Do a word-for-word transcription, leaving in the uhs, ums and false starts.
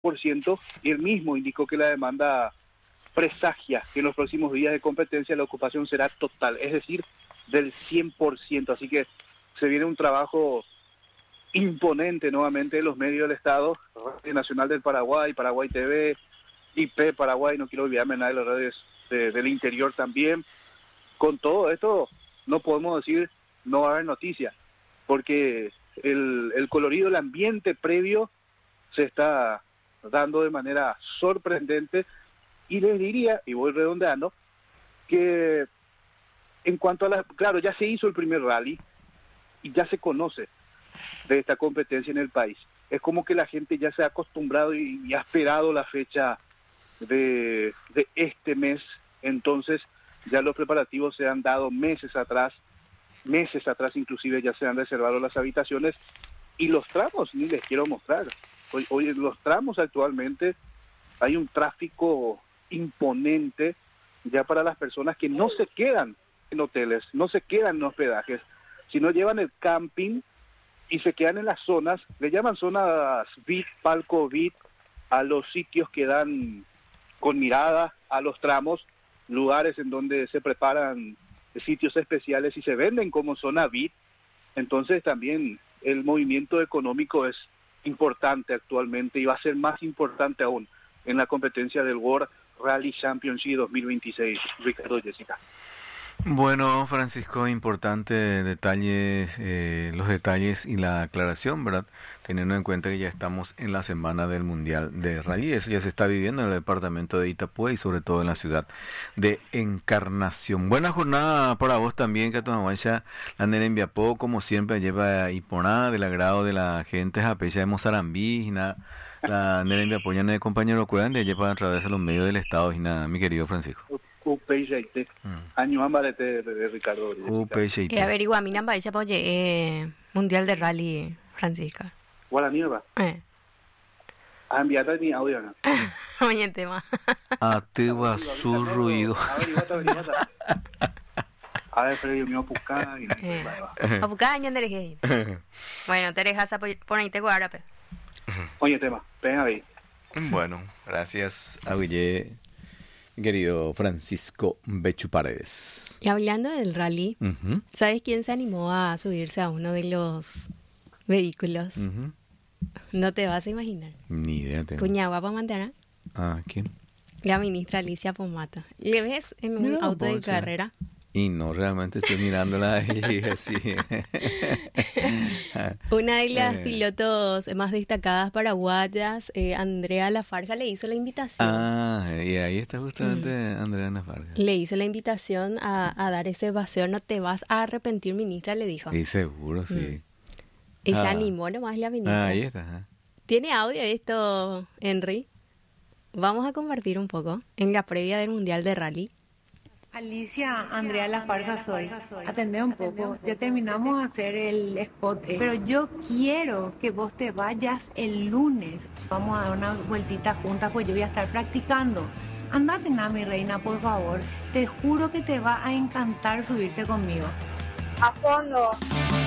por ciento, y él mismo indicó que la demanda presagia que en los próximos días de competencia la ocupación será total, es decir, del cien por ciento. Así que se viene un trabajo imponente nuevamente de los medios del Estado, Radio Nacional del Paraguay, Paraguay T V, I P Paraguay, no quiero olvidarme nada de las redes de, del interior también. Con todo esto no podemos decir no va a haber noticia, porque el, el colorido, el ambiente previo se está dando de manera sorprendente, y les diría, y voy redondeando, que en cuanto a la... Claro, ya se hizo el primer rally y ya se conoce de esta competencia en el país. Es como que la gente ya se ha acostumbrado y, y ha esperado la fecha de, de este mes, entonces ya los preparativos se han dado meses atrás, meses atrás inclusive ya se han reservado las habitaciones, y los tramos, ni les quiero mostrar. Hoy, hoy en los tramos actualmente hay un tráfico imponente ya para las personas que no se quedan en hoteles, no se quedan en hospedajes, sino llevan el camping y se quedan en las zonas, le llaman zonas V I P, palco V I P, a los sitios que dan con mirada a los tramos, lugares en donde se preparan sitios especiales y se venden como zona V I P. Entonces también el movimiento económico es importante actualmente y va a ser más importante aún en la competencia del World Rally Championship dos mil veintiséis. Ricardo, Jessica. Bueno, Francisco, importante detalles, eh, los detalles y la aclaración, ¿verdad? Teniendo en cuenta que ya estamos en la semana del Mundial de Rally, eso ya se está viviendo en el departamento de Itapúa y sobre todo en la ciudad de Encarnación. Buena jornada para vos también, Catomahuancha, la Nera Enviapó, como siempre, lleva Iponá, del agrado de la gente, Japecha de Mozarambí, y nada, la Nera Enviapó, ya no hay compañero Cueran, de lleva a través de los medios del Estado, y nada, mi querido Francisco. U P J T, año ambarete de Ricardo. U P J T. Eh, averigua, a mí namba ella oye, eh, Mundial de Rally, Francisca. Guaraní, va. Eh. A enviarte mi audio, ¿no? Oye, el tema. A te va su ruido. Averiguata, averiguata. A ver, pero yo me voy a buscar y Eh. A buscar, ya andaré. Bueno, te dejas por ahí te guarda, pe. Oye, tema, ven a ver. Bueno, gracias a Guille. Querido Francisco Bechu Paredes. Y hablando del rally, Uh-huh. ¿sabes quién se animó a subirse a uno de los vehículos? Uh-huh. No te vas a imaginar. Ni idea tengo. Puñagua para Mantana, Ah, ¿quién? la ministra Alicia Pomata. ¿Le ves en un Mira, auto de pues, sí. carrera? Y no, realmente estoy mirándola y así. Una de las Eh. pilotos más destacadas paraguayas, eh, Andrea Lafarga, le hizo la invitación. Ah, y ahí está justamente Andrea Nafarga. Le hizo la invitación a, a dar ese paseo. No te vas a arrepentir, ministra, le dijo. Y seguro, sí. Y se Ah. animó nomás la ministra. Ah, ahí está. ajá. ¿Tiene audio esto, Henry? Vamos a compartir un poco en la previa del Mundial de Rally. Alicia, Andrea Lafarga soy. Atendé un poco. Ya terminamos de hacer el spot, eh, pero yo quiero que vos te vayas el lunes. Vamos a dar una vueltita juntas, pues yo voy a estar practicando. Andate, nada, mi reina, por favor. Te juro que te va a encantar subirte conmigo. A fondo.